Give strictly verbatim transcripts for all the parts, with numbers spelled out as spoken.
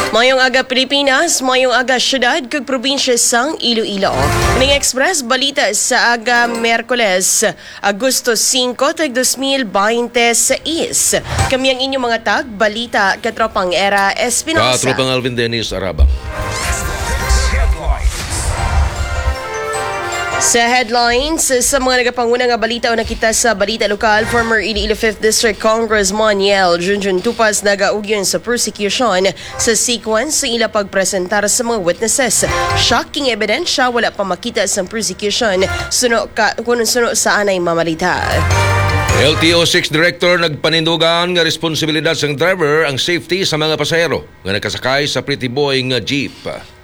Mayong aga Pilipinas, mayong aga syudad kag probinsya sang Iloilo. Ning Express balita sa aga Miyerkules, Agosto singko, tag two thousand twenty-six. Kami ang inyong mga tag balita katropang Era Espinosa. Katropang Alvin Dennis Arabang. Sa headlines, sa mga nagapanguna nga balita o nakita sa balita lokal, former Iloilo fifth District Congressman Yel Junjun Tupas nagaugyon sa prosecution sa sequence sa ila pagpresentar sa mga witnesses. Shocking ebidensya, wala pa makita sa prosecution suno ka, kung suno sa anay mamalita. L T O six Director nagpanindugan nga responsibilidad sa driver ang safety sa mga pasahero nga nakasakay sa Pretty Boy nga jeep.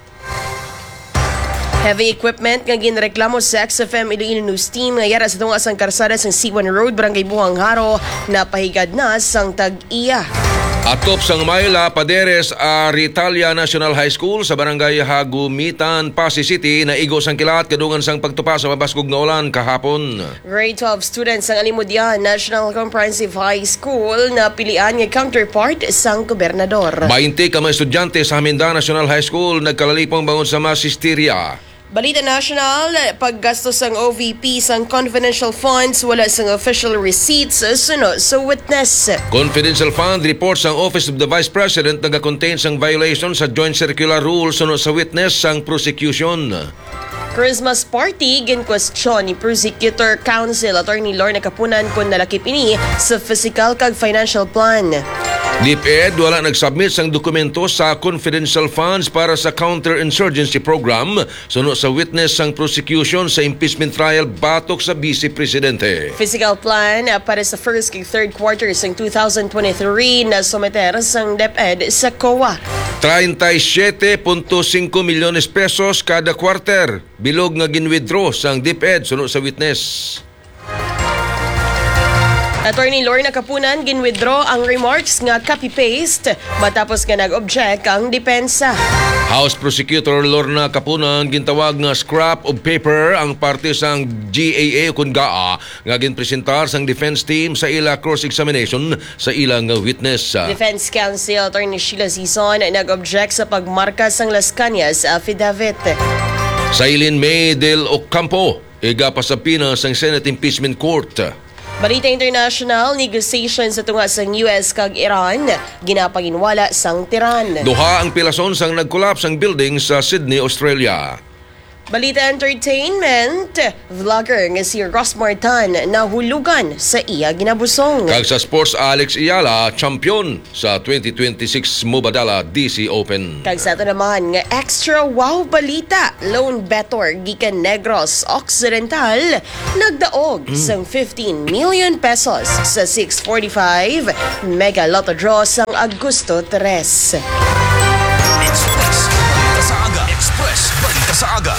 Heavy equipment nga ginreklamo sa X F M Iloilo News Team nga yara sa tunga sang karsada sa C one Road, Barangay Buhang Haro, na pahigad na sang tag-iya. Atop sang Mayla Paderes a Ritalia National High School sa Barangay Hagumitan, Pasay City na igo sang kilat kadungan sang pagtupa sa mabaskog nga ulan kahapon. Grade twelve students sang Alimudian National Comprehensive High School na pilian nga counterpart sang gobernador. twenty ka mga estudyante sa Haminda National High School nagkalalipong bangon sa masisteria. Balita National, paggastos sang O V P sang confidential funds, wala sang official receipts suno sa witness. Confidential fund reports ang Office of the Vice President nag-contain sang violation sa Joint Circular Rule suno sa witness sang prosecution. Christmas party, gin-question ni Prosecutor Counsel Attorney Lorna Kapunan kung nalakip ini sa physical kag financial plan. DepEd wala nagsubmit sang dokumento sa confidential funds para sa counterinsurgency program suno sa witness sang prosecution sa impeachment trial batok sa Vice Presidente. Physical plan uh, para sa first kag third quarters ng two thousand twenty-three na someter sang DepEd sa C O A. thirty-seven point five milyones pesos kada quarter bilog nga ginwithdraw sang DepEd suno sa witness. Attorney Lorna Kapunan ginwithdraw ang remarks nga copy-paste matapos nga nag-object ang depensa. House Prosecutor Lorna Kapunan gintawag nga scrap of paper ang parte sang G A A kun G A A nga ginpresentar sang defense team sa ila cross-examination sa ilang witness. Defense Counsel Attorney Sheila Zizon nag-object sa pagmarka sang Las Cañas affidavit. Sailin May del Ocampo iga pa sa Pinas ang Senate Impeachment Court. Balita International, negotiations sa tunga sang U S kag Iran ginapanginwala sang tiran. Duha ang pilason sang nag-collapse ang building sa Sydney, Australia. Balita Entertainment, vlogger nga si Ross Martin nahulugan sa iya ginabusong. Kag sa sports, Alex Ayala, champion sa twenty twenty-six Mubadala D C Open. Kag sa ito naman nga extra wow balita, lone bettor gikan Negros Occidental nagdaog mm. sang fifteen million pesos sa six forty-five Mega Lotto draw sang Agosto three. Express, balita sa aga. Express, balita sa aga.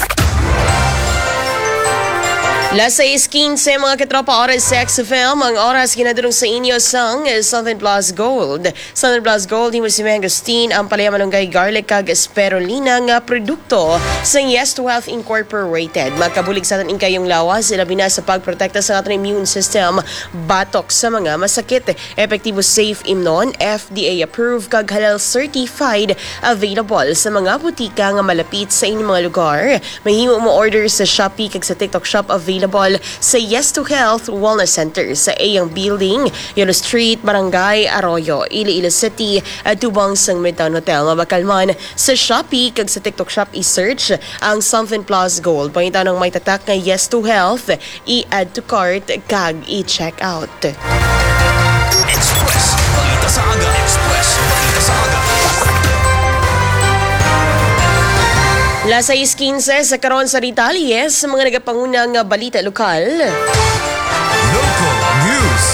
Las seis quince mga katropa oras sa X F M, ang oras ginadurong sa inyo sang Southern Plus Gold. Southern Plus Gold, himo si Mangosteen ang palayamalunggay garlic kag spirulina nga produkto sa Yes to Health Incorporated. Magkabulig sa atin kayong lawas, ilabi na sa pagprotekta sa ating immune system, batok sa mga masakit. Epektibo safe imnon, F D A approved kag halal certified, available sa mga butika nga malapit sa inyong mga lugar. Mahimo mo order sa Shopee kag sa TikTok Shop, available sa Yes to Health Wellness Center sa Ayang Building, Yolo Street, Barangay Arroyo, Iloilo City, at tubang sang Midtown Hotel. Mabakalman sa Shopee kag sa TikTok Shop, i-search ang Something Plus Gold. Pangita ng may tatak nga Yes to Health, i-add to cart kag i-check out. Express, balita sa aga. Express, balita sa aga. Las seis quince sa karon sa Ritalies, sa mga nagapangunang balita lokal. Local news.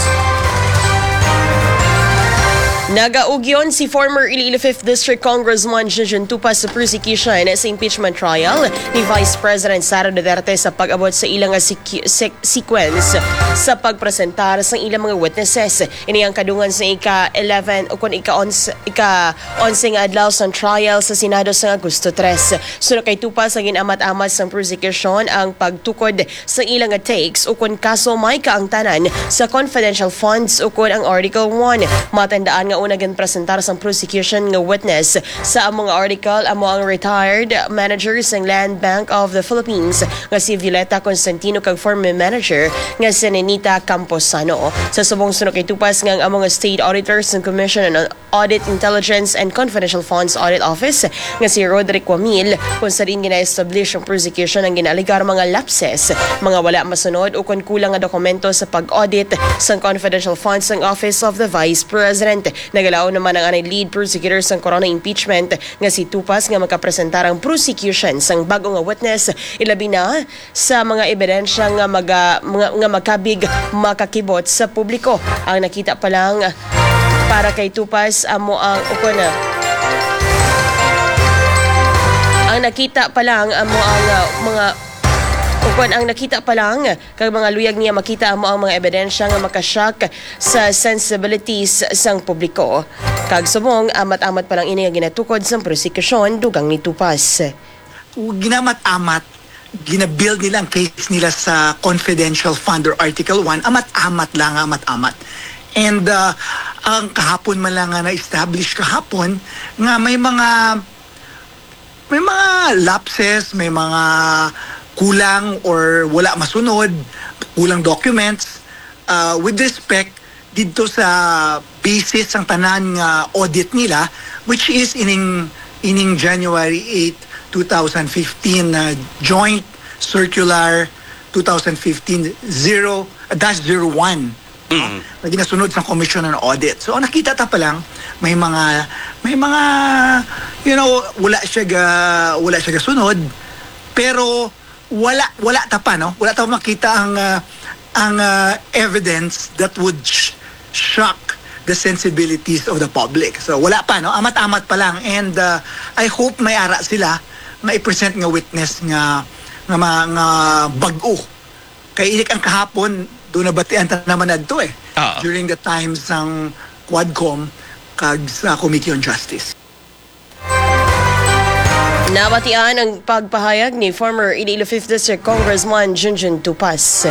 Nagaugyon si former Iloilo fifth District Congressman Junjun Tupas sa prosecution sa impeachment trial ni Vice President Sara Duterte sa pag-abot sa ilang sequ- se- sequence sa pagpresentar sa ilang mga witnesses. Ini ang kadungan sa ika-eleven o kung ika-onse nga adlaw sa trial sa Senado sa Agosto three. Sunod kay Tupas ang ginamat-amat sa prosecution ang pagtukod sa ilang takes o kung kaso may kaangtanan sa confidential funds o kung ang Article one. Matandaan nga una gan presentar sa prosecution nga witness sa among article amo ang retired manager sa Land Bank of the Philippines nga si Violeta Constantino kag former manager nga si Nenita Camposano. Sa subong sunod kay tupas nga ang among state auditors ng Commission on Audit Intelligence and Confidential Funds Audit Office nga si Roderick Wamil kung sa rin gina-establish ang prosecution ang ginaligar mga lapses, mga wala masunod o kung kulang nga dokumento sa pag-audit sa confidential funds ng Office of the Vice President. Nagalao naman ang anay lead prosecutor sa corona impeachment nga si Tupas nga makapresentar ang prosecution sang bago nga witness ilabi na sa mga ebidensya nga, maga, nga, nga makabig makakibot sa publiko. Ang nakita pa lang para kay Tupas amo ang ukon ang nakita pa lang amo ang uh, mga Ukon ang nakita pa lang kag mga luyag niya makita amo ang mga ebidensya nga makashock sa sensibilities sang publiko. Kag subong amat-amat pa lang ini nga ginatukod sang prosecution dugang ni Tupas. Ginamat-amat, ginabuild nila ang case nila sa confidential fund or Article one, amat-amat lang, amat-amat. And uh, ang kahapon man lang nga na-establish kahapon nga may mga may mga lapses, may mga kulang or wala masunod, kulang documents. Uh, with respect dito sa basis ang tanan nga audit nila, which is ining ining January eighth, twenty fifteen uh, joint circular twenty fifteen dash zero one mm-hmm. na ginasunod sa Commission on Audit. So nakita ta pa lang may mga may mga you know wala siya ga, wala siya gasunod, pero wala wala ta pa no wala ta makita ang uh, ang uh, evidence that would sh- shock the sensibilities of the public. So wala pa no, amat-amat pa lang, and uh, I hope may ara sila ma-present nga witness nga nga mga bag-o kay ilik ang kahapon do na batian ta naman adto eh uh-huh. during the times ng Quadcom kag sa Committee on Justice. Nabatian ang pagpahayag ni former Iloilo fifth District Congressman Junjun Tupas.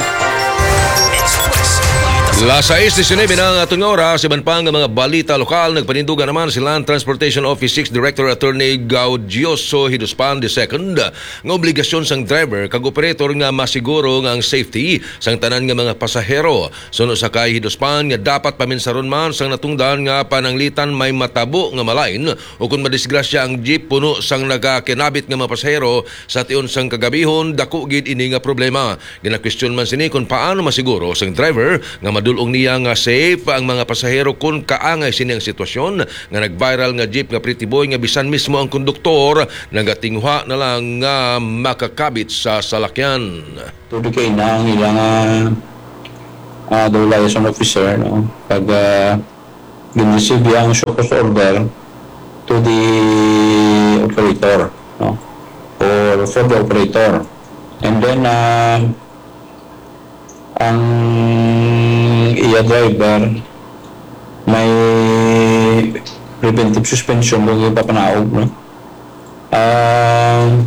Las sais diecinueve ng atong oras, iban pang mga balita lokal, nagpanindugan naman si Land Transportation Office six Director Attorney Gaudioso Hiduspan the second nga obligasyon sang driver kag operator nga masiguro nga ang safety sang tanan nga mga pasahero. Suno sa kay Hiduspan nga dapat paminsaron man sang natungdan nga pananglitan may matabo nga malain o kung madisgrasya ang jeep puno sang nagakinabit nga mga pasahero sa tion sang kagabihon, dako gid ini nga problema. Gina-question man sini kung paano masiguro sang driver nga dulong niya nga safe ang mga pasahero kung kaangay siniyang sitwasyon nga nag-viral nga jeep nga pretty boy nga bisan mismo ang konduktor nagatingwa na lang nga makakabit sa salakyan. Tuloy kayo na ang ilang uh, uh, liaison officer no? pag uh, ginreceive ang show cause order to the operator no? or for the operator, and then uh, ang iya driver may preventive suspension kung ipapanaog no? Um,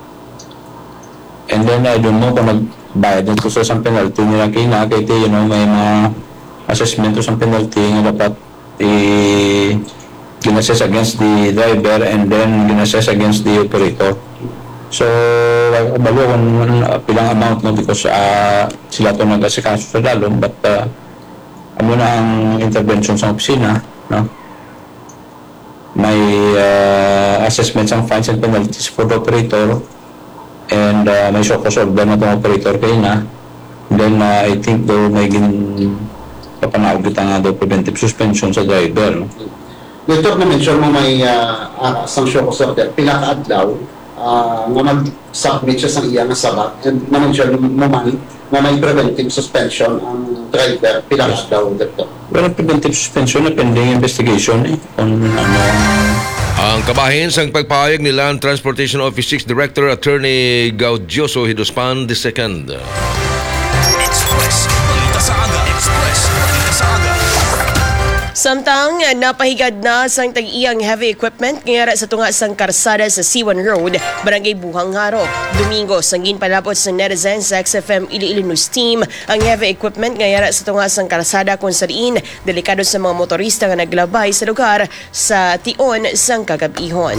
and then I don't know kung nagbayad nito sa isang penalty nila kina kaya you know, may mga assessment sa penalty nga dapat i- ginassess against the driver and then ginassess against the operator. So, balo kung uh, pilang amount no, because uh, sila ito nag-asikaso sa dalong, but uh, ano na ang intervention sa opisina, no? May uh, assessments ang fines and penalties for the operator, and uh, may show cause order na itong operator kayo na. Then, uh, I think daw may gin papanaog kita nga daw preventive suspension sa driver. No? Dito na-mention mo may uh, uh, sang show cause order, pinaka-adlaw, Uh, nga mag-submit siya sa iya nga sabat, and na-mention mo man na may preventive suspension ang driver pilang yes. daw dito. Well, preventive suspension na pending investigation eh, on ano. Ang kabahin sang pagpahayag ni Land Transportation Office six Director Attorney Gaudioso Hiduspan the second. Express, balita sa aga. Express, balita sa aga. Samtang napahigad na sang tag-iyang heavy equipment ngayara sa tunga sang karsada sa C one Road, Barangay Buhangharo. Domingo, sanggin palapot sa netizens sa X F M Iloilo News Team ang heavy equipment ngayara sa tunga sang karsada kung sariin delikado sa mga motorista nga naglabay sa lugar sa tion sang kagabihon.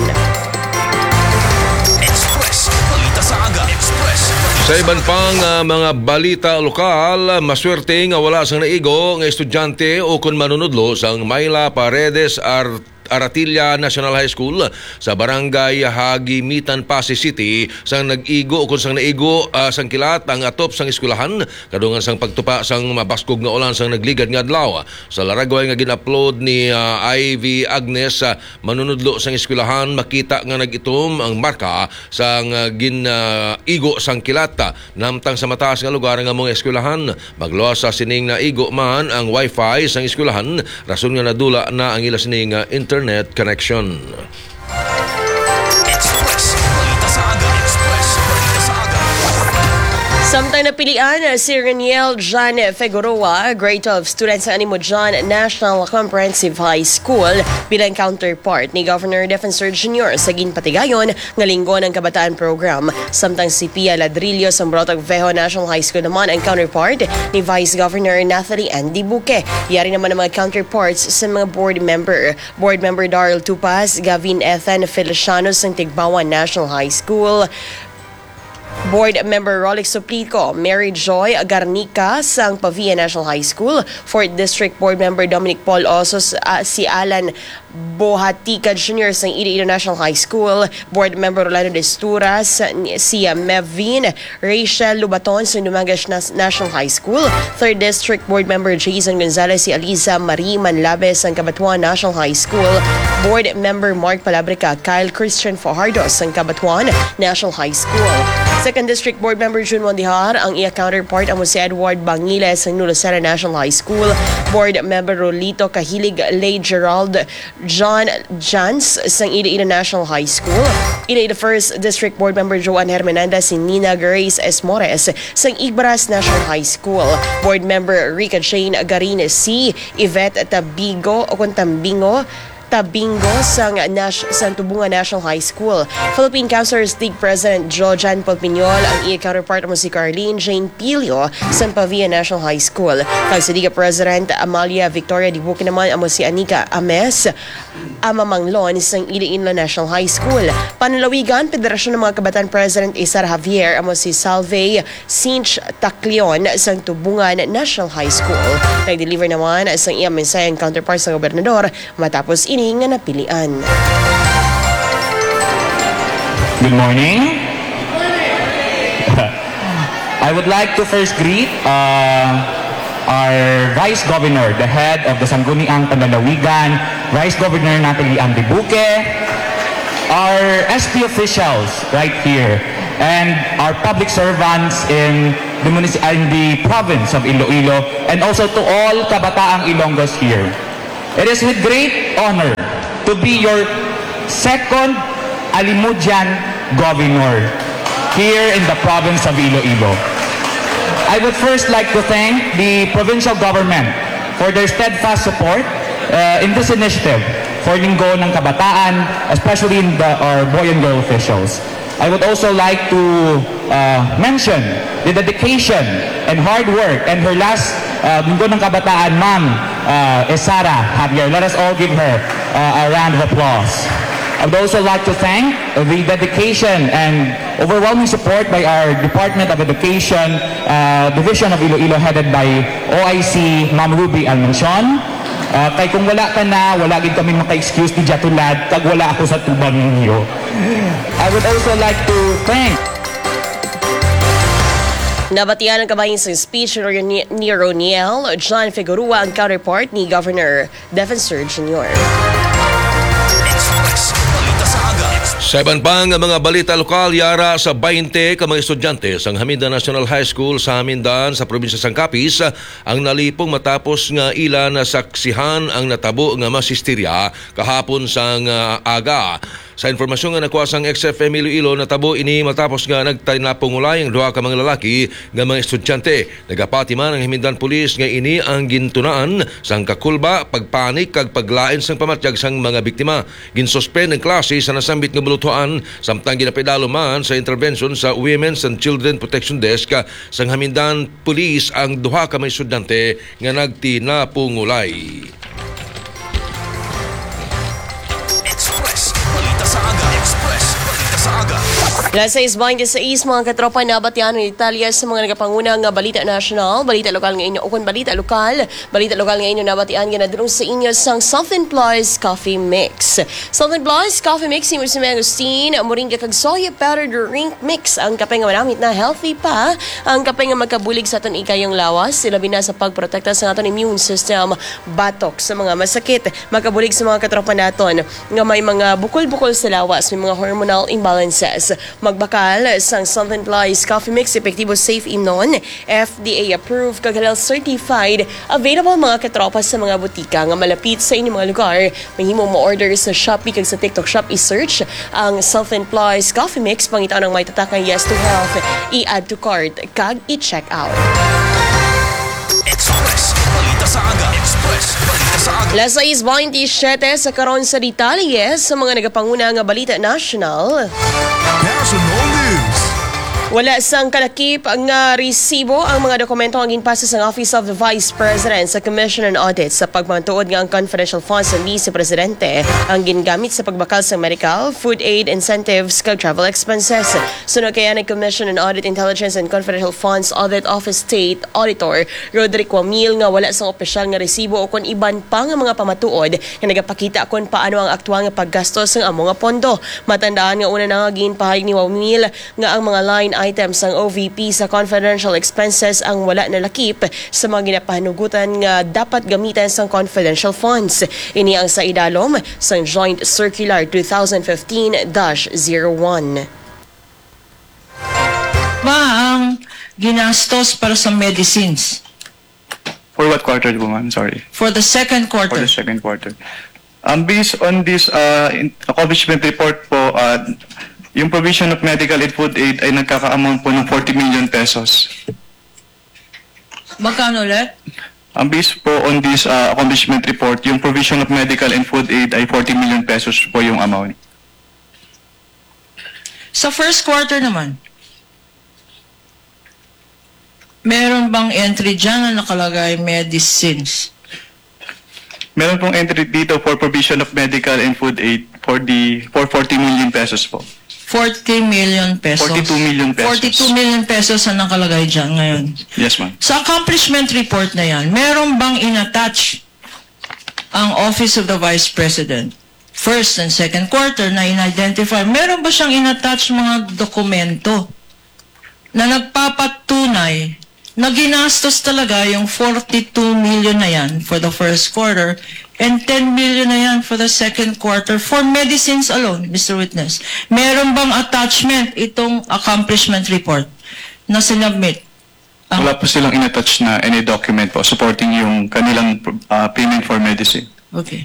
Express, balita sa aga. Express, balita Sa iban pang uh, mga balita lokal, maswerte nga wala sang naigo nga estudyante o kun manunudlo sang Myla Paredes Art Aratilla National High School sa Barangay Hagimitan, Pasay City sang nag-igo o kung sang naigo uh, sang kilat ang atop sang eskwelahan kadungan sang pagtupa sang mabaskog nga ulan sang nagligad nga adlaw. Sa laragway nga gin-upload ni uh, Ivy Agnes uh, manunudlo sang eskwelahan, makita nga nag-itom ang marka sang uh, gin-igo uh, sang kilat namtang sa mataas nga lugar nga mong eskwelahan. Magluwas sa sining na igo man ang wifi sang eskwelahan, rason nga nadula na ang ila sining uh, internet internet connection. Express, balita sa aga. Express, balita sa aga. Samtang napilian si Reniel John Figueroa, grade twelve student sa Animo John National Comprehensive High School bilang counterpart ni Governor Defensor Junior sa Ginpatigayon nga linggo ng kabataan program. Samtang si Pia Ladrillo sa Brotag Vejo National High School naman ang counterpart ni Vice Governor Nathalie Andy Buque. Yari naman ang mga counterparts sa mga board member. Board member Darrell Tupas, Gavin Ethan Feliciano sa Tigbawan National High School. Board Member Rolex Suplico, Mary Joy Garnica sang Pavia National High School. fourth District Board Member Dominic Paul Osos, uh, si Alan Bohatica Junior sang Iloilo National High School. Board Member Rolando Desturas, si Mevin Rachel Lubaton sa Dumagas National High School. third District Board Member Jason Gonzalez, si Aliza Marie Manlabes sang Cabatuan National High School. Board Member Mark Palabrica, Kyle Christian Fajardo sang Cabatuan National High School. second District Board Member June Mondihar, ang iya counterpart amo si Edward Bangiles ng Nulasera National High School. Board Member Rolito Kahilig Lay Gerald John Jans sang Iloilo National High School. Iloilo first District Board Member Joan Hermenanda, si Nina Grace Esmores sang Igbaras National High School. Board Member Rica Jane Garin, si Yvette Tabigo o Tambingo Tabingo sang Nash, Santubunga National High School. Philippine Councilors League President Jojan Palpiñol, ang iya counterpart mo si Carlene Jane Pilio sa Pavia National High School. Kag sa Liga President Amalia Victoria Dibuque naman amo si Anika Ames Amamanglon sang Iloilo National High School. Panalawigan, Federasyon ng mga Kabataan President Isar Javier amo si Salve Sinch Tacleon sang Tubungan National High School. Nag-deliver naman sang iya mensaheng counterpart sa gobernador matapos ini nga napilian. Good morning. I would like to first greet uh, our Vice Governor, the head of the Sangguniang Panlalawigan, Vice Governor Nathalie Andy Buque, our S P officials right here, and our public servants in the, munici- in the province of Iloilo, and also to all Kabataang Ilonggos here. It is with great honor to be your second Alimujan Governor here in the province of Iloilo. I would first like to thank the provincial government for their steadfast support uh, in this initiative for Linggo ng Kabataan, especially in the, our boy and girl officials. I would also like to uh, mention the dedication and hard work and her last uh, Linggo ng Kabataan, Ma'am uh, Esara Javier. Let us all give her uh, a round of applause. I would also like to thank the dedication and overwhelming support by our Department of Education, uh, Division of Iloilo, headed by O I C Ma'am Ruby Almancion. Uh, kay kung wala ka na, wala gid kami maka-excuse ni Jatulad, kag wala ako sa tubang ninyo. I would also like to thank Nabatian ang kabayan sa speech ni Roniel John Figueroa, ang counterpart ni Governor Defensor Junior Express, balita sa aga. Sa iban pang mga balita lokal, yara sa twenty ka mga estudyante sa Hamindan National High School sa Hamindan sa probinsya sang Capiz ang nalipong matapos nga ila na saksihan ang natabo nga masistirya kahapon sang uh, aga. Sa informasyon nga nakuha sang X F M Iloilo, natabo ini matapos nga nagtinapungulay ang duha ka mga lalaki nga mga estudyante. Nagapati man ang himindan pulis nga ini ang gintunaan sang kakulba, pagpanik kag paglain sang pamatyag sang mga biktima. Ginsuspend ang klase sa nasambit nga bulutuan samtang ginapidalo man sa intervention sa Women's and Children Protection Desk sang hamindan pulis ang duha ka mga estudyante nga nagtinapungulay. Express. Balita sa aga. Express. Balita sa aga. Alas sais twenty-six, mga katropa na batian ng Italia sa mga nagapanguna nga balita national, balita lokal nga inyo, ukon balita lokal, balita lokal nga inyo nabatian nga nadurong sa inyo sang Southern Plus Coffee Mix. Southern Plus Coffee Mix, si Marcy Agustin, muring kag soya powder drink mix, ang kape nga manamit na healthy pa, ang kape nga magkabulig sa aton ikayong lawas, sila bina sa pagprotekta sa aton immune system, batok sa mga masakit, magkabulig sa mga katropa naton nga may mga bukol-bukol sa lawas, may mga hormonal imbalances. Magbakal sang Southern Plus Coffee Mix, epektibo, safe inon, F D A approved, kagalal certified, available mga katropa sa mga butika nga malapit sa inyong mga lugar. Mahimo mo order sa Shopee kag sa TikTok Shop, i-search ang Southern Plus Coffee Mix, pangitaon ang may tatakang yes to health, i-add to cart kag i-check out. Express. Balita sa aga. Express. Balita sa aga. Alas sais twenty-seven sa karon sa detalye sa mga nagapanguna nga balita national. National News. Wala sang kalakip nga resibo ang mga dokumento ang ginpasa sa Office of the Vice President sa Commission on Audit sa pagmantuod nga ang confidential funds ng Vice Presidente ang gingamit sa pagbakal sa medical, food aid, incentives kag travel expenses. Sunod kaya ng Commission on Audit, Intelligence and Confidential Funds Audit Office State Auditor Roderick Wamil nga wala sang opisyal nga resibo o kon iban pa nga mga pamatuod nga nagapakita kon paano ang aktual nga paggastos ng amo nga pondo. Matandaan nga una na nga ginpahayag ni Wamil nga ang mga line items ang O V P sa confidential expenses ang wala nalakip sa mga ginapahanugutan nga dapat gamitan sa confidential funds. Ini ang sa idalom sa Joint Circular twenty fifteen dash oh one. Ba ang ginastos para sa medicines For what quarter po, ma'am? Sorry. for the second For quarter? the second quarter. Um, based on this uh, in- accomplishment report po, uh, yung provision of medical and food aid ay nagkaka-amount po ng forty million pesos. Magkano ulit? Ang based po on this uh, accomplishment report, yung provision of medical and food aid ay forty million pesos po yung amount. Sa first quarter naman, meron bang entry dyan na nakalagay medicines? Meron pong entry dito for provision of medical and food aid for the for forty million pesos po. forty million pesos. forty-two million pesos. forty-two million pesos ang nakalagay dyan ngayon. Yes, ma'am. Sa accomplishment report na yan, meron bang inattach ang Office of the Vice President? First and second quarter na in-identify, meron ba siyang inattach mga dokumento na nagpapatunay na ginastos talaga yung forty-two million na yan for the first quarter and ten million na yan for the second quarter for medicines alone, Mister Witness? Meron bang attachment itong accomplishment report na sinubmit? Ang- Wala po silang inattach na any document po supporting yung kanilang uh, payment for medicine. Okay.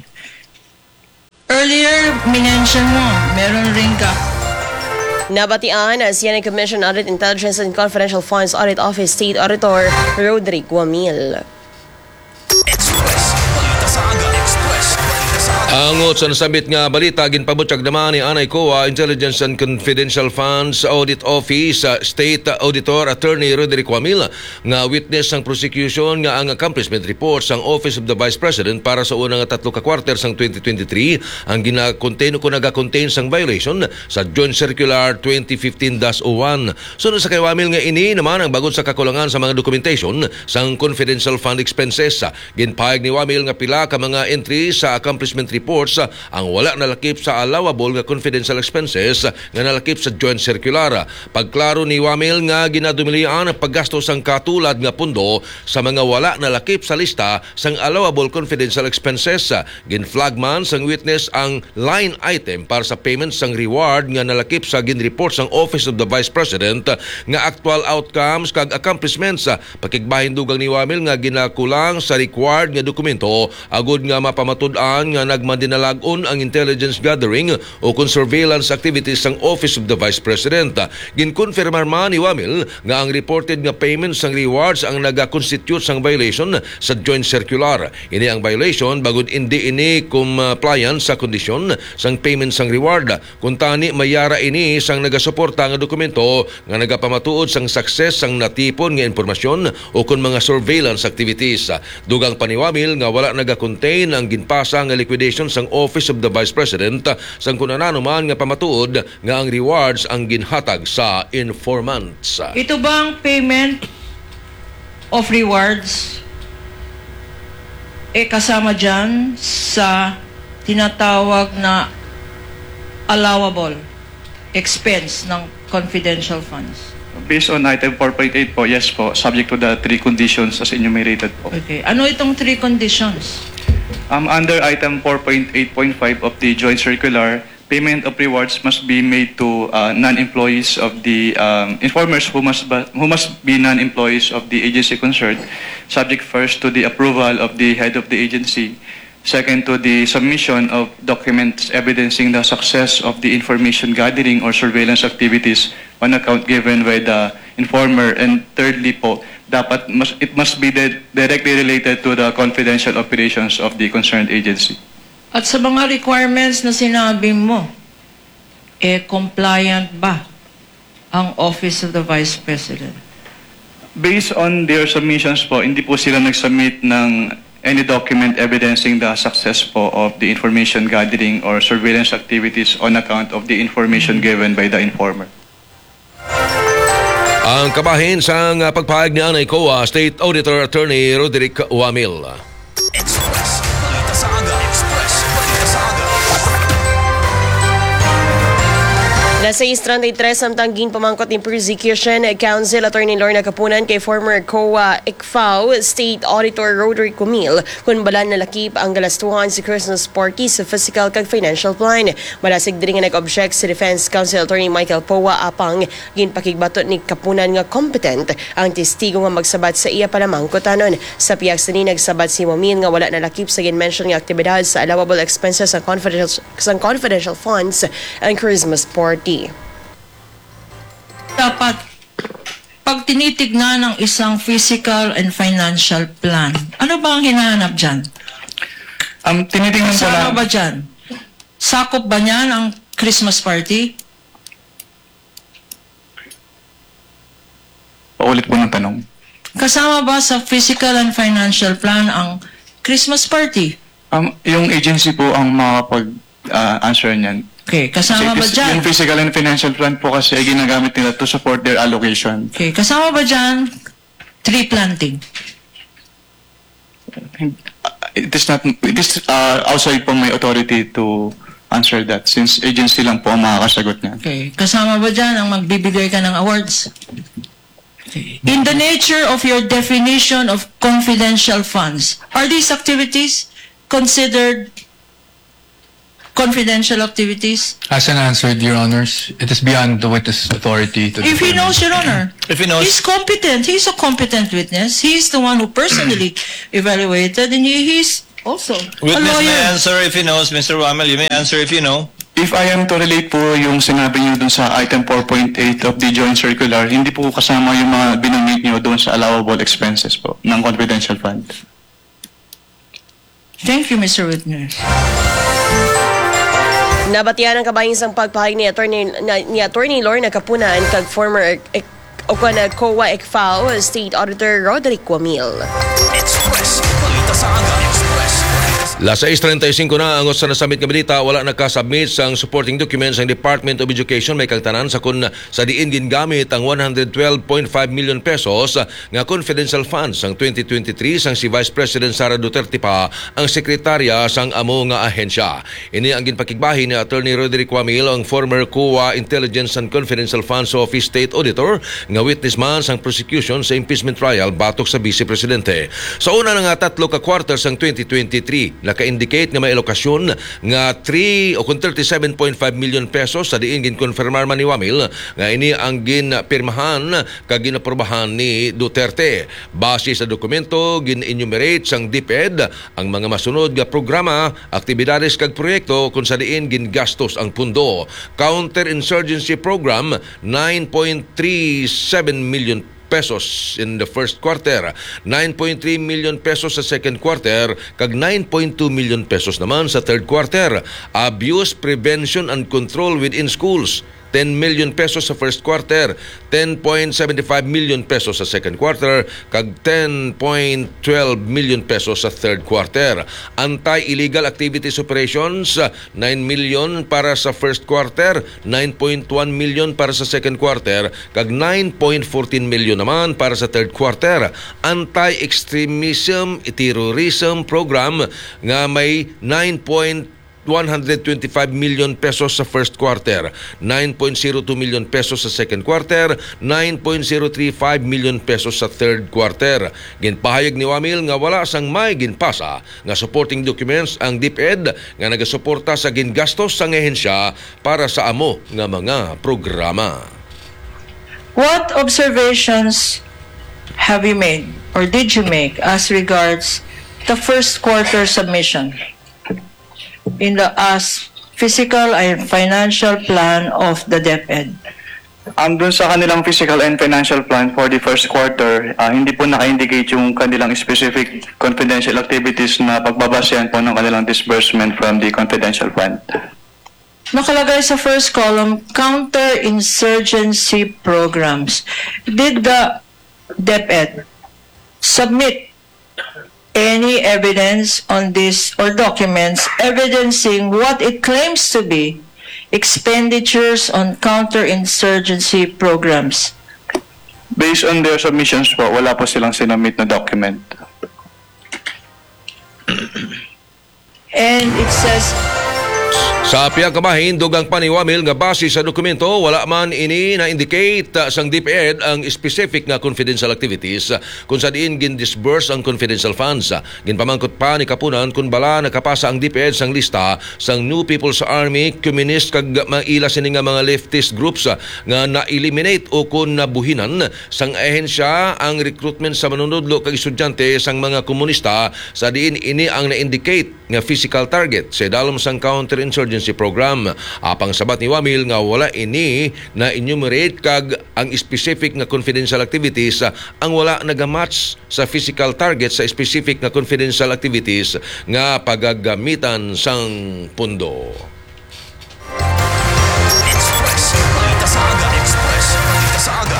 Earlier, minention mo, meron rin ka. Nabatian as yan ang Commission Audit, Intelligence and Confidential Funds Audit Office State Auditor Roderick Wamil. Express. Balita sa aga. Express. Balita sa aga. Angot sa nasabit nga balita, ginpabutyag naman ni Anay Coa, Intelligence and Confidential Funds Audit Office, uh, State Auditor Attorney Roderick Wamil, nga witness ang prosecution nga ang accomplishment report sang Office of the Vice President para sa unang tatlo ka quarter sang twenty twenty-three ang gina-contain o kung naga-contain sang violation sa Joint Circular twenty fifteen dash oh one. Sunod sa kay Wamil nga ini naman ang bagod sa kakulangan sa mga documentation sang confidential fund expenses. Ginpahayag ni Wamil nga pila ka mga entry sa accomplishment reports ang wala nalakip sa allowable nga confidential expenses nga nalakip sa Joint Circular. Pagklaro ni Wamil nga ginadumilian ang paggasto sang katulad nga pundo sa mga wala nalakip sa lista sang allowable confidential expenses. Ginflag man sang witness ang line item para sa payment sang reward nga nalakip sa ginreport sang Office of the Vice President nga actual outcomes kag accomplishments. Pakigbahin dugang ni Wamil nga ginakulang sa required nga dokumento agud nga mapamatud-an nga nagman madinalagon ang intelligence gathering o kung surveillance activities ng Office of the Vice President. Ginkonfirmar man ni Wamil nga ang reported nga payments ng rewards ang naga-constitute sang violation sa joint circular. Ini ang violation bagod hindi ini compliant sa kondisyon sang payments sang reward. Kung tani mayara ini sang nagasuporta nga dokumento nga nagapamatuod sang success sang natipon nga impormasyon o kung mga surveillance activities. Dugang paniwamil nga wala naga-contain ang ginpasa nga liquidation sang Office of the Vice President sang kunanano man nga pamatuod nga ang rewards ang ginhatag sa informants. Ito bang payment of rewards eh kasama dyan sa tinatawag na allowable expense ng confidential funds? Based on item four point eight po, yes po, subject to the three conditions as enumerated po. Okay. Ano itong three conditions? Um, under item four point eight point five of the joint circular, payment of rewards must be made to uh, non-employees of the um, informers who must, ba- who must be non-employees of the agency concerned, subject first to the approval of the head of the agency, second to the submission of documents evidencing the success of the information gathering or surveillance activities on account given by the informer, and thirdly po, dapat must, it must be de- directly related to the confidential operations of the concerned agency. At sa mga requirements na sinabi mo, eh compliant ba ang Office of the Vice President? Based on their submissions po, hindi po sila nag-submit ng any document evidencing the success po of the information gathering or surveillance activities on account of the information given by the informer. Ang kabahin sa uh, pagpahayag ni Anay C O A State Auditor Attorney Roderick Wamil. Express. Balita sa aga. Express. Balita sa aga. Nasa thirty-three samtang ginpamangkot ni Prosecution Counsel Attorney Lorna Capunan kay former C O A I C F A O State Auditor Roderick Wamil kung balan na lakip ang galastuhan si Christmas party sa physical kag financial plan. Malasig din nga nag-object si Defense Counsel Attorney Michael Powa apang ginpakigbatot ni Capunan nga competent ang testigo nga magsabat sa iya palamangkotanon. Sa piyak sa ni nagsabat si Wamil nga wala na lakip sa ginmention nga aktibidad sa allowable expenses sa confidential, sa confidential funds ang Christmas party. Dapat, pag tinitignan ng isang physical and financial plan, ano ba ang hinahanap dyan? Um, tinitingnan po Kasama na... ba dyan? Sakop ba niyan ang Christmas party? Paulit po ng tanong. Kasama ba sa physical and financial plan ang Christmas party? Um, yung agency po ang makapag-answer uh, niyan. Okay, kasama ba Kasi dyan? yung physical and financial plan po kasi ay ginagamit nila to support their allocation. Okay, kasama ba dyan tree planting? It is not, it is uh, outside po my authority to answer that since agency lang po ang makakasagot niya. Okay, kasama ba dyan ang magbibigay ka ng awards? Okay. In the nature of your definition of confidential funds, are these activities considered confidential activities? As an answer, Your Honors, it is beyond the witness' authority to If he determine. knows, Your Honor, If he knows- he's competent. He's a competent witness. He's the one who personally evaluated, and he, he's also a Witness may lawyer. answer if he knows, Mister Wamel. You may answer if you know. If I am to relate po yung sinabi niyo dun sa item four point eight of the joint circular, hindi po kasama yung mga binanggit niyo dun sa allowable expenses po ng confidential fund. Thank you, Mister Witness. Nabatian ang kabahin sang pagpahayag ni Attorney na, ni Attorney Lorna Capunan kag former ek, o kana C O A I C F A O State Auditor Roderick Wamil. Express. Balita sa aga. Express. Las six thirty-five na ang sa nasamit nga balita, wala nakasubmit sang supporting documents ang Department of Education may kagtanan sa kun sa diin gingamit ang one hundred twelve point five million pesos nga confidential funds sang twenty twenty-three sang si Vice President Sara Duterte pa ang sekretarya sang amo nga ahensya. Ini ang ginpakigbahin ni Attorney Roderick Wamil, ang former C O A Intelligence and Confidential Funds Office State Auditor nga witness man sang prosecution sa impeachment trial batok sa Vice Presidente. Sa una nga tatlo ka quarter sang twenty twenty-three naka-indicate nga may alokasyon nga three o kung thirty-seven point five million pesos sa diin ginkonfirmar man ni Wamil nga ini ang ginpirmahan kag ginaprobahan ni Duterte. Base sa dokumento, gin-enumerate sang DepEd ang mga masunod nga programa, aktibidades kag proyekto kung sa diin gingastos ang pundo. Counter-insurgency program, nine point three seven million pesos in the first quarter, nine point three million pesos sa second quarter, kag nine point two million pesos naman sa third quarter. Abuse prevention and control within schools, ten million pesos sa first quarter, ten point seven five million pesos sa second quarter, kag ten point one two million pesos sa third quarter. Anti-illegal activities operations, nine million para sa first quarter, nine point one million para sa second quarter, kag nine point one four million naman para sa third quarter. Anti-extremism, terrorism program nga may nine point one hundred twenty-five million pesos sa first quarter, nine point zero two million pesos sa second quarter, nine point zero three five million pesos sa third quarter. Ginpahayag ni Wamil nga wala sang may ginpasa nga supporting documents ang DepEd nga nagasuporta sa gingastos sang ehensya para sa amo nga mga programa. What observations have you made or did you make as regards the first quarter submission in the as physical and financial plan of the DepEd? Um, dun sa kanilang physical and financial plan for the first quarter, uh, hindi po naka-indicate yung kanilang specific confidential activities na pagbabasehan po ng kanilang disbursement from the confidential fund. Nakalagay sa first column, counter-insurgency programs. Did the DepEd submit any evidence on this or documents evidencing what it claims to be expenditures on counterinsurgency programs? Based on their submissions po, wala po silang sinamit na document. And it says, sa piyang kamahin, dugang pa ni Wamil nga base sa dokumento, wala man ini na-indicate uh, sang DepEd ang specific nga confidential activities uh, kung sa diin gin-disburse ang confidential funds. Uh, ginpamangkot pa ni Kapunan kung bala nakapasa ang DepEd sang lista sang New People's Army, Communist kag maila sini nga mga leftist groups uh, nga na-eliminate o kung nabuhinan sang ahensya ang recruitment sa manunudlo kag estudyante sang mga komunista sa diin ini ang na-indicate nga physical target sa dalom sang counterinsurgency program. Apang sabat ni Wamil nga wala ini na enumerate kag ang specific nga confidential activities ang wala nagamatch sa physical target sa specific nga confidential activities nga pagagamitan sang pundo. Express. Balita sa aga. Express. Balita sa aga.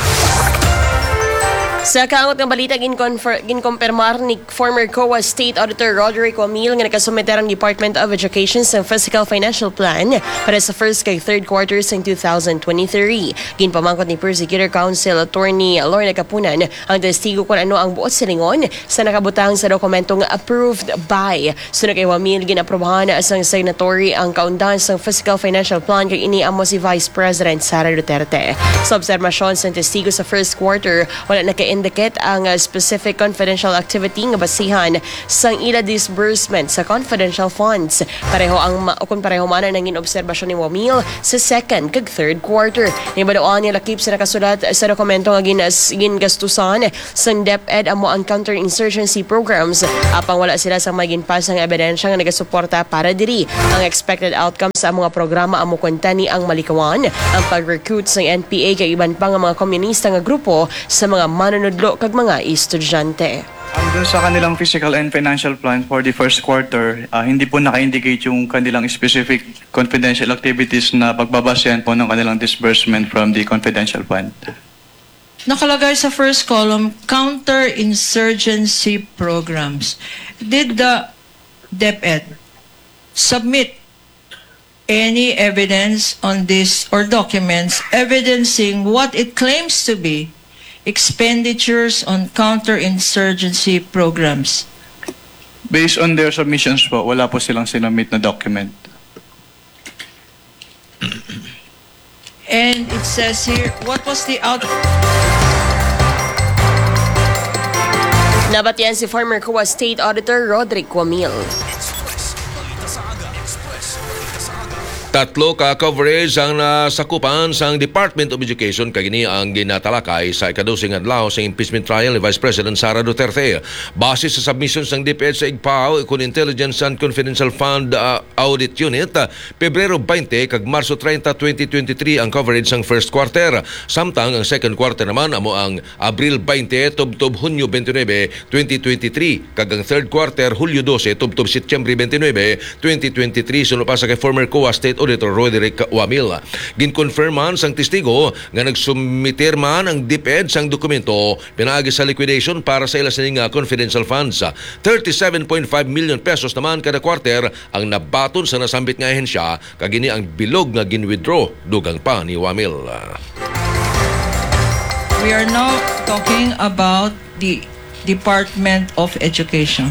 Sa kaangot ng balita, ginkonfirmar ni former C O A State Auditor Roderick Wamil nga nakasumiter ang Department of Education sa Fiscal Financial Plan para sa first kay third quarters ng two thousand twenty-three. Ginpamangkot ni Prosecutor Council Attorney Lorna Kapunan ang testigo kung ano ang buot silingon sa nakabutang sa dokumentong approved by. Sunod kay Wamil, ginaprobahan na asang signatory ang kaundan sa Fiscal Financial Plan kay iniamo si Vice President Sara Duterte. Sa observasyon sa testigo sa first quarter, wala naka indicate ang uh, specific confidential activity nga basihan sang ila disbursement sa confidential funds. Pareho ang ma- kung pareho man ang nangin obserbasyon ni Wamil sa second kag third quarter. Nibadoan niya lakip sa nakasulat sa dokumento nga ginas gingastusan sang DepEd amo ang counterinsurgency programs apang wala sila sa maging pasang ebidensya nga nagasuporta para diri ang expected outcomes sa mga programa amo kwenta ni ang malikawan ang pag-recruit sa N P A kay iban pa nga mga komunista nga grupo sa mga manunod nudlo kag mga estudyante. Andun sa kanilang physical and financial plan for the first quarter, uh, hindi po naka-indicate yung kanilang specific confidential activities na pagbabasehan po ng kanilang disbursement from the confidential fund. Nakalagay sa first column, counter-insurgency programs. Did the DepEd submit any evidence on this or documents evidencing what it claims to be expenditures on counterinsurgency programs? Based on their submissions po, wala po silang sinamit na document. And it says here, what was the out... Nabatian si former C O A State Auditor Roderick Wamil. Express. Tatlo ka coverage ang nasakupan sang Department of Education kagini ang ginatalakay sa ikadusing adlaw sa impeachment trial ni Vice President Sara Duterte. Base sa submissions ng Deped sa I G P A O ikon Intelligence and Confidential Fund uh, Audit Unit, uh, Pebrero twenty kag Marso thirty, twenty twenty-three ang coverage sang first quarter. Samtang ang second quarter naman amo ang Abril twenty tubtob Hunyo twenty-nine, twenty twenty-three kag ang third quarter Hulyo twelve tubtob Setyembre twenty-nine, twenty twenty-three suno pa sa kay former C O A State Auditor Roderick Wamil. Ginkonfirman sang testigo nga nagsumiter man ang Deped sang dokumento pinaagi sa liquidation para sa ila sining confidential funds. thirty-seven point five million pesos naman kada quarter ang nabaton sa nasambit nga ahensya kagini ang bilog nga gin-withdraw dugang pa ni Wamil. We are now talking about the Department of Education.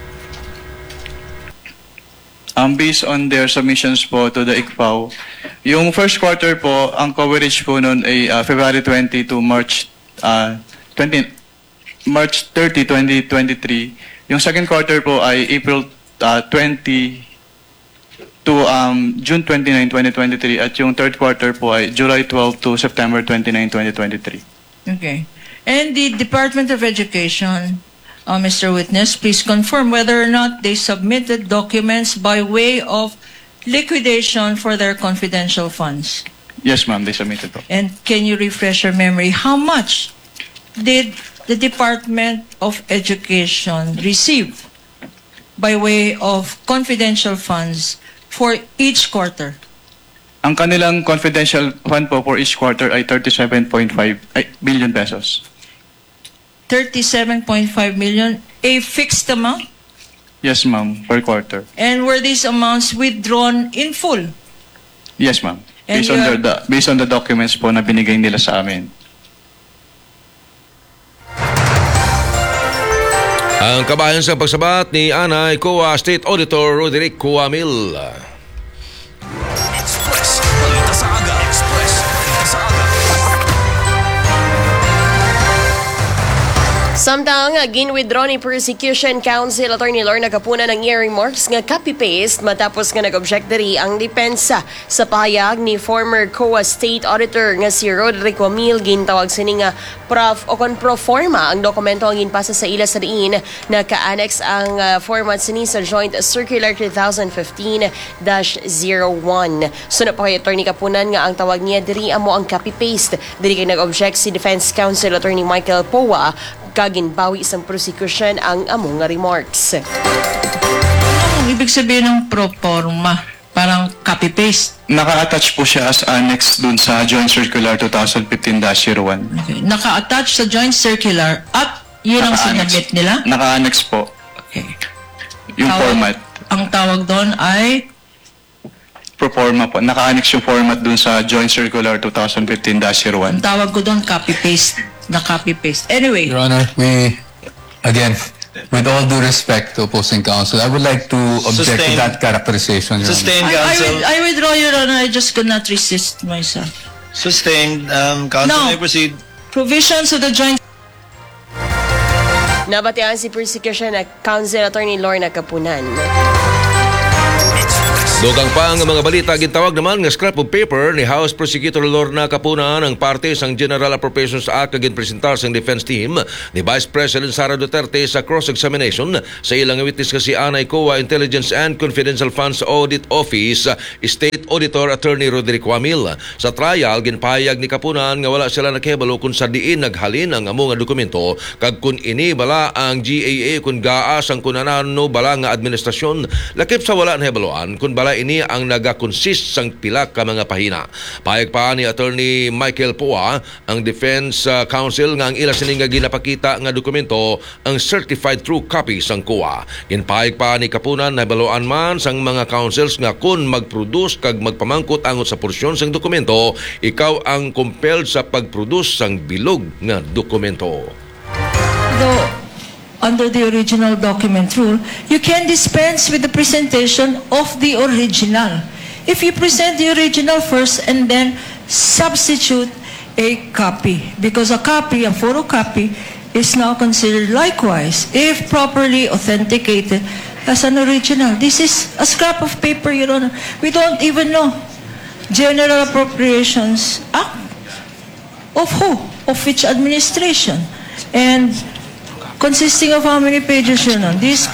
Um, based on their submissions po to the I C P A O, yung first quarter po, ang coverage po noon ay uh, February twenty to March uh, twenty, March thirty, twenty twenty-three. Yung second quarter po ay April uh, twenty to um, June twenty-ninth, twenty twenty-three, at yung third quarter po ay July twelfth to September twenty-ninth, twenty twenty-three. Okay. And the Department of Education, uh, Mister Witness, please confirm whether or not they submitted documents by way of liquidation for their confidential funds. Yes, ma'am, they submitted po. And can you refresh your memory? How much did the Department of Education receive by way of confidential funds for each quarter? Ang kanilang confidential fund po for each quarter ay thirty-seven point five billion pesos. thirty-seven point five million, a fixed amount? Yes, ma'am, per quarter. And were these amounts withdrawn in full? Yes, ma'am. And Based on, you the, the, based on the documents po na binigay nila sa amin. Ang kabayan sa pagsabat ni Anay C O A State Auditor Roderick Wamil. Express, balita sa aga. Express, balita sa aga. Samtang gin-withdraw ni Prosecution Counsel Attorney Lorna Capuna ng iya remarks nga copy-paste matapos nga nag-object diri ang depensa sa pahayag ni former C O A State Auditor nga si Roderick Wamil. Gintawag sini nga prof o kon pro forma ang dokumento ang ginpasa sa ila sa diin na ka-annex ang uh, format sini sa Joint Circular twenty fifteen dash zero one. Sunod pa kay Attorney Capunan nga ang tawag niya diri amo ang copy-paste. Diri kay nag-object si Defense Counsel Attorney Michael Powa kaginbawi isang prosecution ang among nga remarks. Ano ibig sabihin ng pro forma? Parang copy-paste? Naka-attach po siya as annex dun sa Joint Circular twenty fifteen dash zero one. Okay. Naka-attach sa Joint Circular at yun ang sinabit nila? Naka-annex po. Okay. Yung Tawag, format. Ang tawag doon ay? Pro forma po. Naka-annex yung format dun sa Joint Circular twenty fifteen dash zero one. Ang tawag ko doon copy-paste. Na copy-paste. Anyway. Your Honor, we, again, with all due respect to opposing counsel, I would like to object Sustain. to that characterization, Your Sustained, I, I, counsel. with, I withdraw, Your Honor. I just could not resist myself. Sustained. Um, counsel No. may proceed. Provisions of the Joint Nabatian si Prosecution na Counsel Attorney Lorna Capunan. Dugang pa ang mga balita gintawag naman nga scrap of paper ni House Prosecutor Lorna Capuna ang parte sang General Appropriations Act kagin presentar sang defense team ni Vice President Sara Duterte sa cross-examination sa ilang witness kasi Anay C O A Intelligence and Confidential Funds Audit Office State Auditor Attorney Roderick Wamil. Sa trial ginpahayag ni Capuna nga wala sila nakahibalo kung sa diin naghalin ang amo nga dokumento kag kun ini bala ang G A A kun gaas ang kunanano bala nga administrasyon lakip sa wala nahibaloan kun bala ini ang naga-consist sang pila ka mga pahina. Pahayag pa ni Attorney Michael Poa ang Defense uh, Counsel nga ang ila sining nga ginapakita nga dokumento ang certified true copy sang C O A. Ginpahayag pa ni Capunan na baloan man sang mga counsels nga kun mag-produce kag magpamangkot angot sa porsyon sang dokumento, ikaw ang compelled sa pag-produce sang bilog nga dokumento. Though, under the original document rule, you can dispense with the presentation of the original. If you present the original first and then substitute a copy, because a copy, a photocopy, is now considered likewise, if properly authenticated, as an original. This is a scrap of paper, Your Honor. We don't even know General Appropriations Act. Of who? Of which administration? And consisting of how many pages yun? No? This,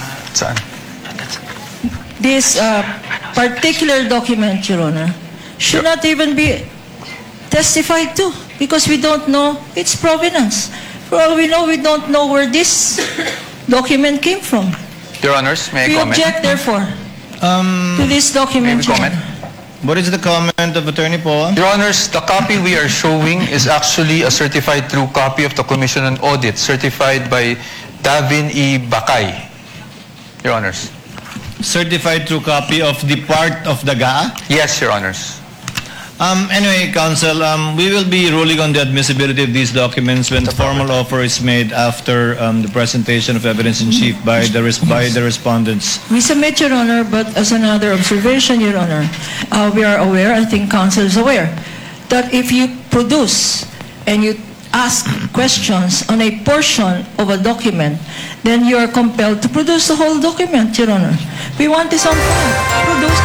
this uh, particular document, Your Honor, should not even be testified to because we don't know its provenance. For all we know, we don't know where this document came from. Your Honors, may I We comment? object, therefore, Um, to this document. May we comment? what is the comment of Attorney Poa? Your Honors, the copy we are showing is actually a certified true copy of the Commission on Audit, certified by Davin E. Bakay. Your Honors. Certified true copy of the part of the G A A? Yes, Your Honors. Um, anyway, Counsel, um, we will be ruling on the admissibility of these documents when the formal offer is made after um, the presentation of evidence in chief by the res by the respondents. We submit, Your Honor, but as another observation, Your Honor, uh, we are aware, I think Counsel is aware, that if you produce and you ask questions on a portion of a document, then you are compelled to produce the whole document, Your Honor. We want this on file. Produce.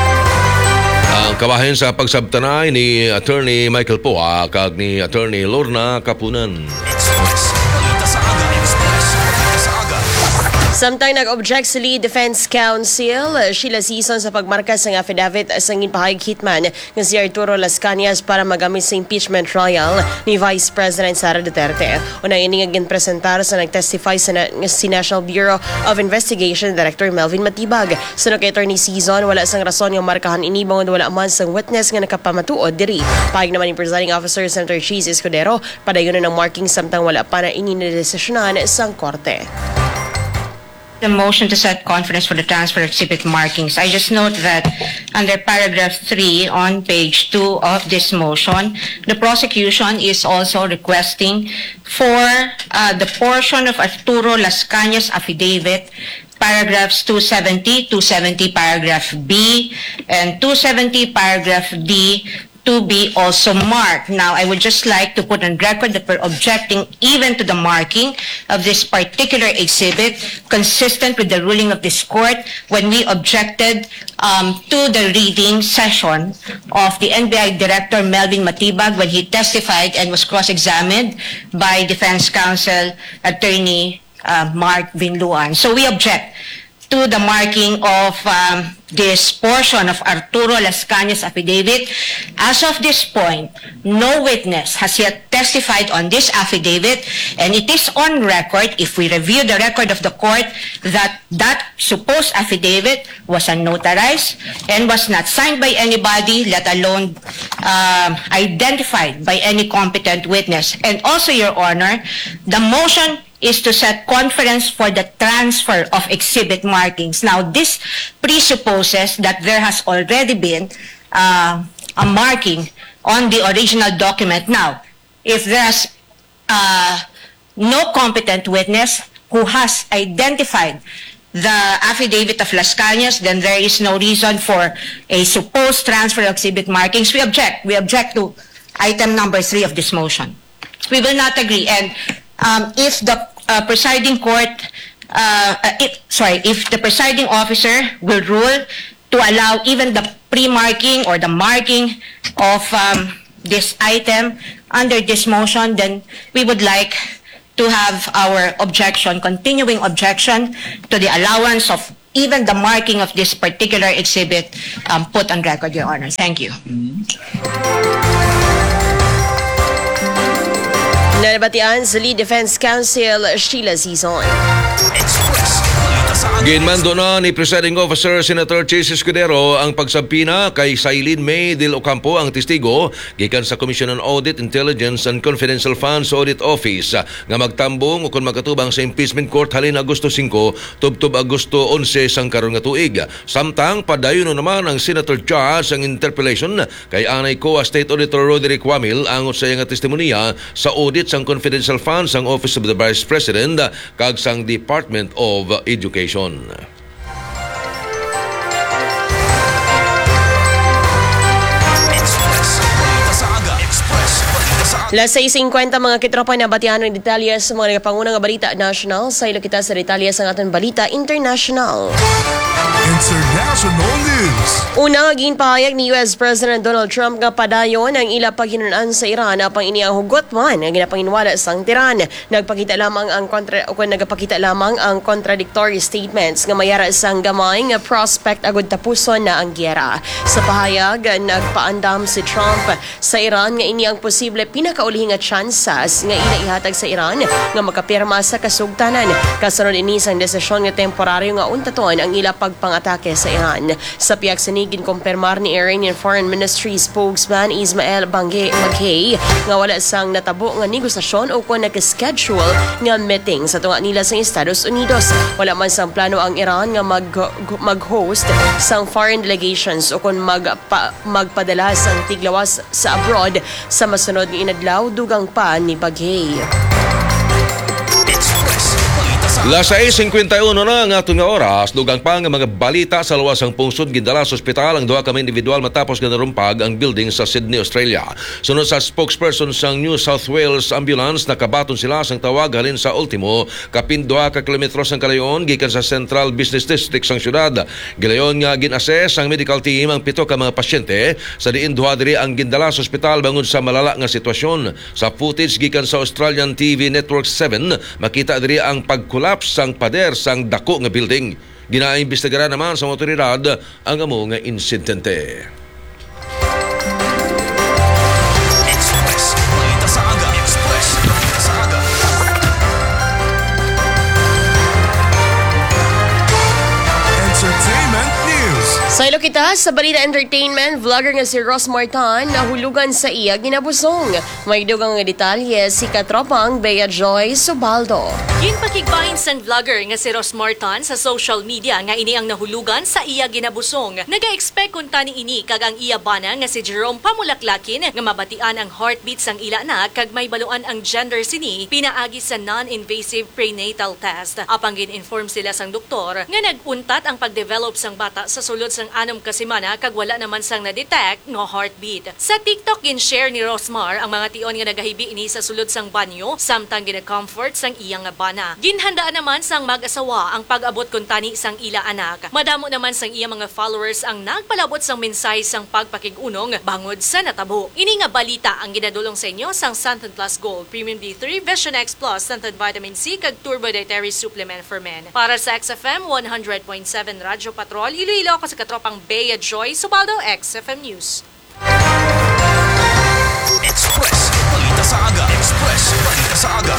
Ang kabahin sa pagsabtanay ni Attorney Michael Poa kag ni Attorney Lorna Kapunan. Express. Balita sa aga. Express. Balita sa aga. Samtang nag-object si Lead Defense Counsel, Sheila Sison sa pagmarka sa affidavit sa ginpahayag hitman nga si Arturo Las Cañas para magamit sa impeachment trial ni Vice President Sara Duterte. Una ini nga ginpresentar sa nagtestify sa na, si National Bureau of Investigation Director Melvin Matibag. Suno kay Attorney Sison, wala sang rason nga markahan ini bangod wala man sang witness nga nakapamatuod diri. Pahayag naman ni Presiding Officer Senator Cheese Escudero, padayon ng marking samtang wala pa na ini na desisyonan sang korte. The motion to set conference for the transfer of exhibit markings. I just note that under paragraph three on page two of this motion, the prosecution is also requesting for uh, the portion of Arturo Las Cañas affidavit, paragraphs two seventy, two seventy paragraph B, and two seventy paragraph D, to be also marked. Now, I would just like to put on record that we're objecting even to the marking of this particular exhibit, consistent with the ruling of this court when we objected um, to the reading session of the N B I Director Melvin Matibag when he testified and was cross-examined by Defense Counsel Attorney uh, Mark Vinluan. So we object to the marking of um, this portion of Arturo Las Cañas affidavit. As of this point, no witness has yet testified on this affidavit, and it is on record, if we review the record of the court, that that supposed affidavit was unnotarized and was not signed by anybody, let alone um, identified by any competent witness. And also, Your Honor, the motion is to set conference for the transfer of exhibit markings. Now, this presupposes that there has already been uh, a marking on the original document. Now, if there's uh, no competent witness who has identified the affidavit of Las Cañas, then there is no reason for a supposed transfer of exhibit markings. We object. We object to item number three of this motion. We will not agree. And um, if the Uh, presiding court, uh, uh, it, sorry, if the presiding officer will rule to allow even the pre-marking or the marking of um, this item under this motion, then we would like to have our objection, continuing objection to the allowance of even the marking of this particular exhibit um, put on record, Your Honor. Thank you. Nalabatian sa Lead Defense Counsel, Sheila Sison. Express. Balita sa aga. Ginmando na ni Presiding Officer Senator Cheese Escudero ang pagsabpina kay Sailin May Del Ocampo ang testigo gikan sa Commission on Audit, Intelligence and Confidential Funds Audit Office nga magtambong o kung magkatubang sa impeachment court halin Agosto singko tubtob Agosto onse sang karon nga tuig. Samtang padayon naman ang Senator Charles ang interpellation kay anay ko State Auditor Roderick Wamil ang sa nga testimonya sa audit sang confidential funds ang Office of the Vice President kag sang Department of Education. Express. Balita sa aga. Express. Balita sa aga. Las seis fifty mga kitropa na batihan ng detalye sa mga nagapangunang balita national. Sa ilo kita sa detalye sa ating balita international. International News. Una, naging pahayag ni U S President Donald Trump nga padayon ang ila paghinunaan sa Iran apang ini ang hugot man ang ginapanginwala sa Tehran. Nagpakita lamang ang kontra o nagpakita lamang ang contradictory statements nga mayara sang gamay nga prospect agud tapuson na ang giyera. Sa pahayag, nagpaandam si Trump sa Iran nga ini ang posible pinakauli nga chances nga ila ihatag sa Iran nga makapirma sa kasugtanan. Kasunod ini sang desisyon nga temporaryo nga untaton ang ila pagpangatake sa Iran. Sa piyak sinigin kumpirmar ni Iranian Foreign Ministry spokesman Ismail Banghe Baghei nga wala sang natabo nga negosasyon o kung nag-schedule nga meeting sa tunga nila sa Estados Unidos. Wala man sang plano ang Iran nga mag, mag-host sang foreign delegations o kung magpa, magpadala sang tiglawas sa abroad sa masunod nga inadlaw dugang pa ni Baghei. Las seis fifty-one na nga itong oras, dugang pa nga mga balita sa luwas ang pungsod gindala sa ospital ang duha ka individual matapos nga narumpag ang building sa Sydney, Australia. Sunod sa spokesperson sa New South Wales Ambulance, nakabaton sila sang tawag halin sa ultimo kapin duha ka kilometros ang kalayon gikan sa Central Business District sang syudad. Gilayon nga gin-assess ang medical team ang pito ka mga pasyente sa diin duha diri ang gindala sa ospital bangod sa malala nga sitwasyon. Sa footage gikan sa Australian T V Network seven, makita diri ang pagkulap sang pader sang dako nga building. Ginaimbestigaran naman sa otoridad ang amo nga insidente. Express, balita sa aga. Express, balita sa aga. Entertainment News. Sa ilo kita sa balita entertainment, vlogger nga si Ross Martin nahulugan sa iya ginabusong. May dugang nga detalye si katropang Bea Joy Subaldo. Ginpakigbahin sang vlogger nga si Ross Martin sa social media nga ini ang nahulugan sa iya ginabusong. Naga-expect kung tani ini kag ang iya bana nga si Jerome Pamulaklakin nga mabatian ang heartbeat sang ila na kag may baluan ang gender sini pinaagi sa non-invasive prenatal test. Apang gin-inform sila sang doktor nga naguntat ang pagdevelop sang bata sa sulod sang anom ka semana kag wala naman sang na-detect nga heartbeat. Sa TikTok gin-share ni Rosmar ang mga tion nga nagahibi ini sa sulod sang banyo samtang gina-comfort sang iyang bana. Ginhandaan naman sang mag-asawa ang pag-abot kun tani sang ila anak. Madamo naman sang iya mga followers ang nagpalabot sang mensahe sang pagpakig-unong bangod sa natabo. Ini nga balita ang ginadulong sa inyo sang Santan Plus Gold Premium D three Vision X Plus Santan Vitamin C kag Turbo Dietary Supplement for Men. Para sa X F M one hundred point seven Radyo Patrol, Iloilo ako sa katropang Bea Joy Subaldo, X F M News. Express, balita sa aga. Express, balita sa aga.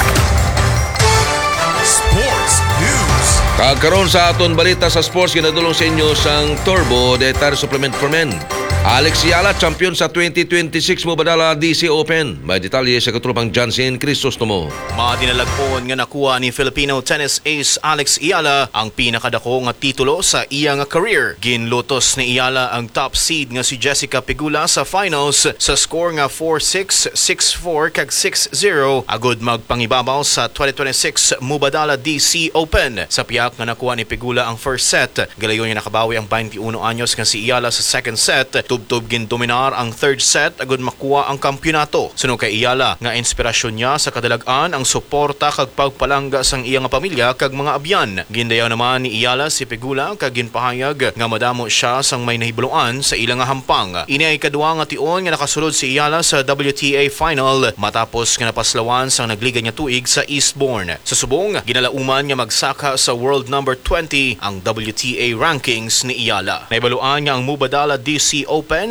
Sports News. Kagkaroon sa aton balita sa sports, ginadulong sa inyo sang Turbo Dietary Supplement for Men. Alex Yala, champion sa twenty twenty-six Mubadala D C Open. May detalye sa katropang Jansen Crisostomo. Madinalagpon nga nakuha ni Filipino tennis ace Alex Yala ang pinakadako nga titulo sa iyang career. Ginlutos ni Yala ang top seed nga si Jessica Pegula sa finals sa score nga four six, six four kag six zero agud magpangibabaw sa twenty twenty-six Mubadala D C Open. Sa piyak nga nakuha ni Pegula ang first set, galayon niya nakabawi ang twenty-one anyos nga si Yala sa second set. Tubtob gindominar ang third set agud makuha ang kampyonato. Suno kay Iyala nga inspirasyon niya sa kadalagan ang suporta kag pagpalangga sang iyang pamilya kag mga abyan. Gindayaw naman ni Iyala si Pegula kag ginpahayag nga madamo siya sang may nahibuluan sa ilang hampang. Ini ay kadua nga tion nga nakasulod si Iyala sa W T A final matapos nga napaslawan sang nagliga niya tuig sa Eastbourne. Sa subong ginalauman nga magsaka sa world number twenty ang W T A rankings ni Iyala. Naibaluan nga ang Mubadala D C Open